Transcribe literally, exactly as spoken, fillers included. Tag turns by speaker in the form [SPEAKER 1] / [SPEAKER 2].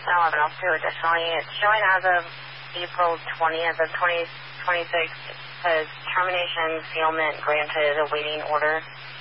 [SPEAKER 1] personnel have been else too. Additionally, it's showing as of April twentieth of twenty twenty-six, says termination sealment granted awaiting order.